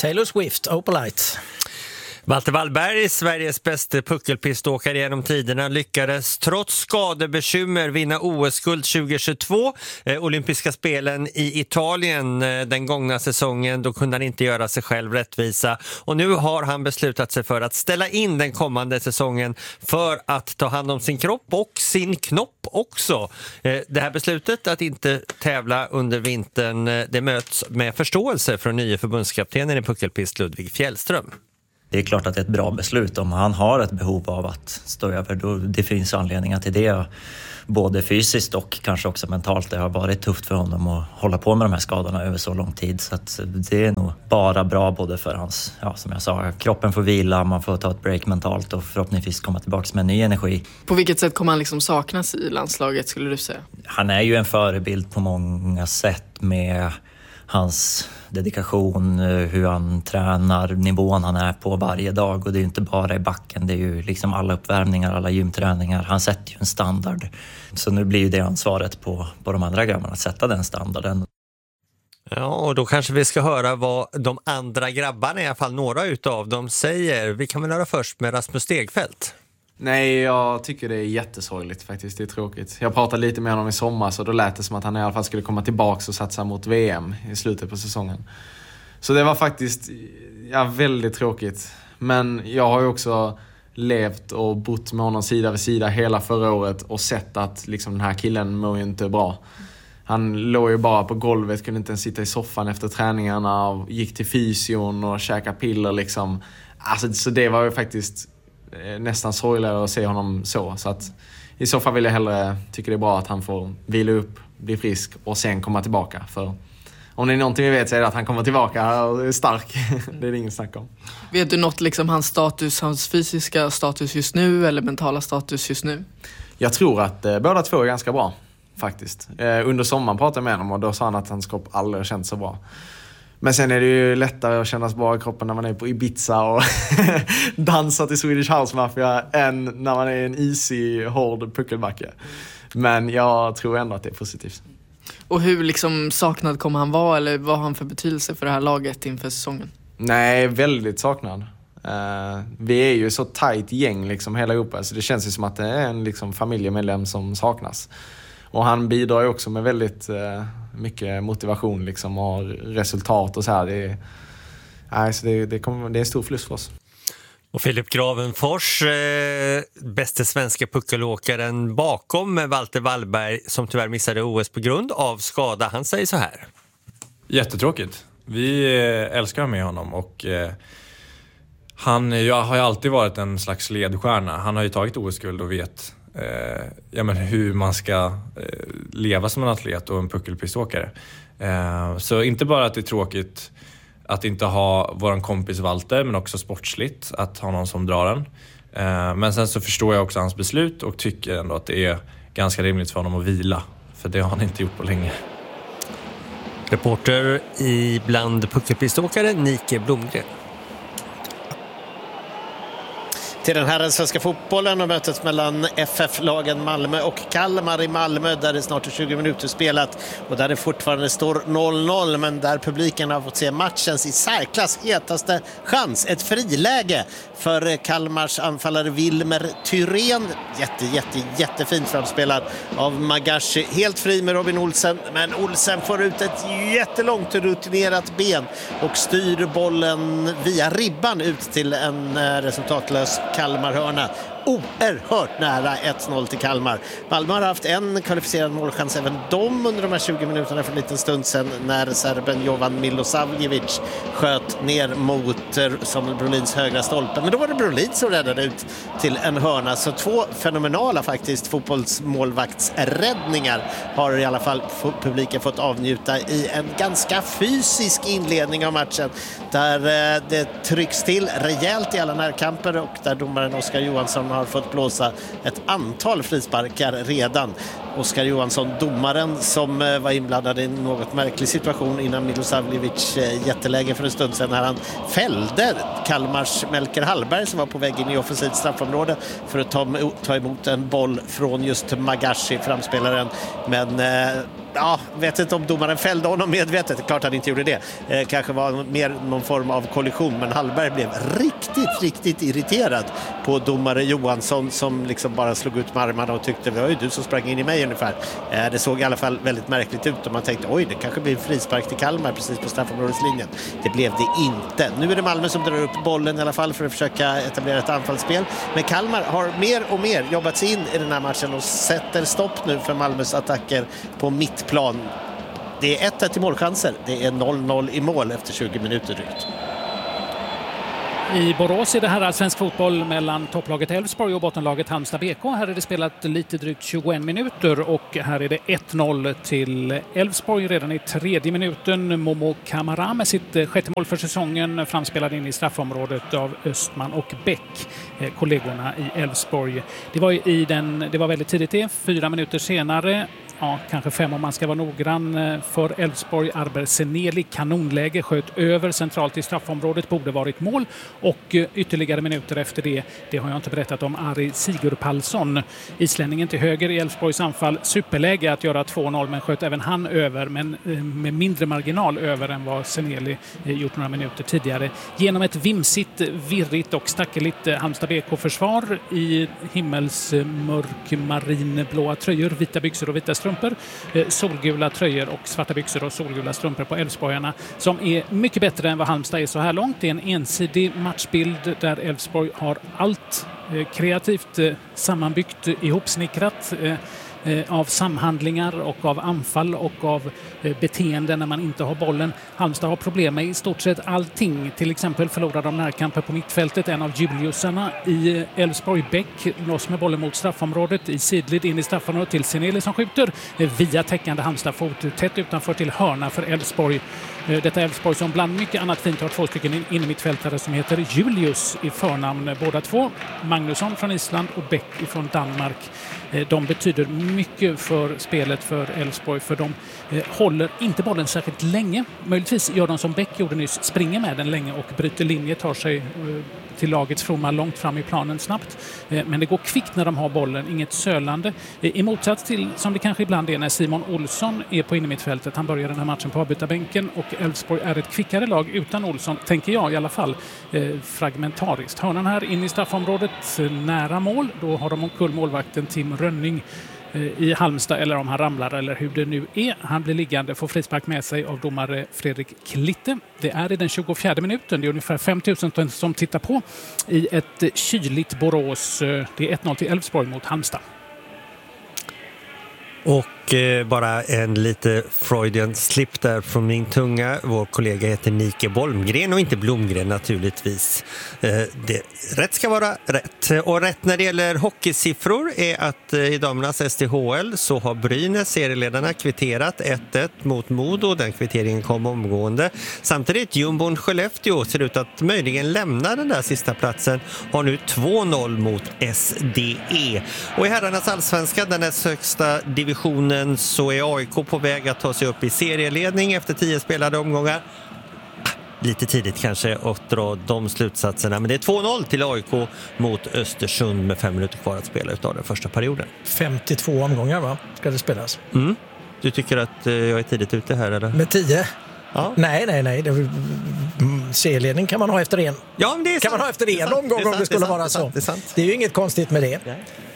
Taylor Swift, Opalite. Walter Wallberg, Sveriges bästa puckelpiståkare genom tiderna, lyckades trots skadebekymmer vinna OS-guld 2022. Olympiska spelen i Italien den gångna säsongen, då kunde han inte göra sig själv rättvisa. Och nu har han beslutat sig för att ställa in den kommande säsongen för att ta hand om sin kropp och sin knopp också. Det här beslutet att inte tävla under vintern, det möts med förståelse från nya förbundskaptenen i puckelpist Ludvig Fjällström. Det är klart att det är ett bra beslut. Om han har ett behov av att stå över, då det finns anledningar till det. Både fysiskt och kanske också mentalt. Det har varit tufft för honom att hålla på med de här skadorna över så lång tid. Så att det är nog bara bra både för hans, som jag sa, kroppen får vila, man får ta ett break mentalt och förhoppningsvis komma tillbaka med ny energi. På vilket sätt kommer han liksom saknas i landslaget, skulle du säga? Han är ju en förebild på många sätt med hans dedikation, hur han tränar, nivån han är på varje dag. Och det är ju inte bara i backen, det är ju liksom alla uppvärmningar, alla gymträningar. Han sätter ju en standard. Så nu blir ju det ansvaret på de andra grabbarna att sätta den standarden. Ja, och då kanske vi ska höra vad de andra grabbarna, i alla fall några utav dem, säger. Vi kan väl höra först med Rasmus Stegfeldt. Nej, jag tycker det är jättesorgligt faktiskt, det är tråkigt. Jag pratade lite med honom i sommar, så då lät det som att han i alla fall skulle komma tillbaka och satsa mot VM i slutet på säsongen. Så det var faktiskt väldigt tråkigt. Men jag har ju också levt och bott med honom sida vid sida hela förra året och sett att liksom, den här killen mår ju inte bra. Han låg ju bara på golvet, kunde inte ens sitta i soffan efter träningarna och gick till fysion och käka piller liksom. Alltså, så det var ju faktiskt nästan sorgligare att se honom så att i så fall vill jag hellre, tycker det är bra att han får vila upp, bli frisk och sen komma tillbaka. För om det är någonting vi vet så är det att han kommer tillbaka och är stark. Det är det ingen snack om. Vet du något liksom hans status, hans fysiska status just nu eller mentala status just nu? Jag tror att båda två är ganska bra faktiskt. Under sommaren pratade jag med honom och då sa han att hans kropp aldrig har känt så bra. Men sen är det ju lättare att kännas bra i kroppen när man är på Ibiza och dansar till Swedish House Mafia än när man är en easy, hård puckelbacke. Men jag tror ändå att det är positivt. Och hur liksom saknad kommer han vara, eller vad har han för betydelse för det här laget inför säsongen? Nej, väldigt saknad. Vi är ju så tajt gäng liksom hela Europa, så det känns ju som att det är en liksom familjemedlem som saknas. Och han bidrar ju också med väldigt mycket motivation liksom, och resultat och så här. Det är en stor förlust för oss. Och Filip Gravenfors, bästa svenska puckelåkaren bakom Walter Wallberg, som tyvärr missade OS på grund av skada, han säger så här. Jättetråkigt. Vi älskar med honom och han har ju alltid varit en slags ledstjärna. Han har ju tagit OS-guld och vet hur man ska leva som en atlet och en puckelpiståkare. Så inte bara att det är tråkigt att inte ha våran kompis Walter, men också sportsligt att ha någon som drar den. Men sen så förstår jag också hans beslut och tycker ändå att det är ganska rimligt för honom att vila. För det har han inte gjort på länge. Reporter bland puckelpiståkare Nike Blomgren. Till den här svenska fotbollen och mötet mellan FF-lagen Malmö och Kalmar i Malmö, där det snart är 20 minuter spelat och där det fortfarande står 0-0, men där publiken har fått se matchens i särklass hetaste chans, ett friläge för Kalmars anfallare Wilmer Thyrén. Jättefint framspelad av Magashi, helt fri med Robin Olsen, men Olsen får ut ett jättelångt rutinerat ben och styr bollen via ribban ut till en resultatlös Kalmarhörna. Oerhört nära 1-0 till Kalmar. Malmö har haft en kvalificerad målchans även de under de här 20 minuterna för en liten stund sedan, när serben Jovan Milosavljevic sköt ner mot Samuel Brolins högra stolpe. Men då var det Brolin som räddade ut till en hörna. Så två fenomenala faktiskt fotbollsmålvaktsräddningar har i alla fall publiken fått avnjuta i en ganska fysisk inledning av matchen, där det trycks till rejält i alla närkamper och där domaren Oskar Johansson har fått blåsa ett antal frisparkar redan. Oskar Johansson, domaren som var inblandad i en något märklig situation innan Milosavljevic jätteläge för en stund sedan, när han fällde Kalmars Melker Hallberg som var på väg in i offensivt straffområde för att ta emot en boll från just Magashi, framspelaren. Men Ja, vet inte om domaren fällde honom medvetet. Det är klart han inte gjorde det. Kanske var mer någon form av kollision. Men Hallberg blev riktigt irriterad på domare Johansson som liksom bara slog ut med armarna och tyckte det var ju du som sprang in i mig ungefär. Det såg i alla fall väldigt märkligt ut och man tänkte oj, det kanske blir en frispark till Kalmar precis på straffområdeslinjen. Det blev det inte. Nu är det Malmö som drar upp bollen i alla fall för att försöka etablera ett anfallsspel. Men Kalmar har mer och mer jobbat sig in i den här matchen och sätter stopp nu för Malmös attacker på mittplan. Det är 1-1 i målchanser. Det är 0-0 i mål efter 20 minuter drygt. I Borås är det här allsvensk fotboll mellan topplaget Elfsborg och bottenlaget Halmstad BK. Här är det spelat lite drygt 21 minuter och här är det 1-0 till Elfsborg redan i 3:e minuten. Momo Kamara med sitt sjätte mål för säsongen framspelad in i straffområdet av Östman och Bäck, kollegorna i Elfsborg. Det var väldigt tidigt det, 4 minuter senare. Ja, kanske 5 om man ska vara noggrann för Elfsborg. Arber Seneli kanonläge sköt över centralt i straffområdet, borde varit mål och ytterligare minuter efter det har jag inte berättat om, Ari Sigurpalsson, islänningen till höger i Elfsborgs anfall, superläge att göra 2-0 men sköt även han över, men med mindre marginal över än vad Seneli gjort några minuter tidigare. Genom ett vimsigt, virrigt och stackeligt Halmstad BK-försvar i himmelsmörk marinblåa tröjor, vita byxor och vita strumpor, solgula tröjor och svarta byxor och solgula strumpor på Elfsborgarna som är mycket bättre än vad Halmstad är så här långt. Det är en ensidig matchbild där Elfsborg har allt kreativt sammanbyggt, ihopsnickrat av samhandlingar och av anfall och av beteende när man inte har bollen. Halmstad har problem med i stort sett allting. Till exempel förlorar de närkamper på mittfältet. En av Juliusarna i Elfsborg, Bäck, loss med bollen mot straffområdet i sidled in i straffområdet till Seneli som skjuter via täckande Halmstad-fot tätt utanför till hörna för Elfsborg. Detta Elfsborg som bland mycket annat fint har 2 stycken innermittfältare som heter Julius i förnamn. Båda två, Magnusson från Island och Bäck från Danmark. De betyder mycket för spelet för Elfsborg, för de håller inte bollen särskilt länge. Möjligtvis gör de som Bäck gjorde nyss, springer med den länge och bryter linje, tar sig till lagets fromma långt fram i planen snabbt. Men det går kvickt när de har bollen, inget sölande. I motsats till, som det kanske ibland är när Simon Olsson är på innermittfältet. Han börjar den här matchen på avbytarbänken och Elfsborg är ett kvickare lag utan Olsson, tänker jag i alla fall, fragmentariskt. Hörnan här in i straffområdet, nära mål. Då har de omkull målvakten Tim Rönning i Halmstad, eller om han ramlar eller hur det nu är. Han blir liggande, får frispark med sig av domare Fredrik Klitte. Det är i den 24:e minuten. Det är ungefär 5000 som tittar på i ett kyligt Borås. Det är 1-0 till Elfsborg mot Halmstad. Och bara en lite Freudian slip där från min tunga. Vår kollega heter Nike Bolmgren och inte Blomgren naturligtvis. Rätt ska vara rätt. Och rätt när det gäller hockeysiffror är att i damernas SDHL så har Brynäs, serieledarna, kvitterat 1-1 mot Modo. Den kvitteringen kom omgående. Samtidigt jumbon Skellefteå ser ut att möjligen lämna den där sista platsen. Har nu 2-0 mot SDE. Och i herrarnas allsvenska, den näst högsta divisionen, så är AIK på väg att ta sig upp i serieledning efter 10 spelade omgångar. Lite tidigt kanske att dra de slutsatserna, men det är 2-0 till AIK mot Östersund med 5 minuter kvar att spela utav den första perioden. 52 omgångar va? Ska det spelas? Mm. Du tycker att jag är tidigt ute här eller? Med 10? Ja. Nej. Serieledning kan man ha efter en. Ja, men det är kan man ha efter en omgång om det skulle vara så. Det är sant. Det är ju inget konstigt med det. Nej.